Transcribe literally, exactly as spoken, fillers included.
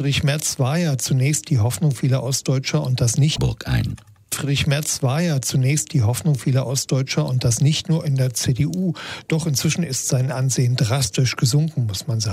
Friedrich Merz war ja zunächst die Hoffnung vieler Ostdeutscher und das nicht Burg ein. Friedrich Merz war ja zunächst die Hoffnung vieler Ostdeutscher und das nicht nur in der C D U. Doch inzwischen ist sein Ansehen drastisch gesunken, muss man sagen.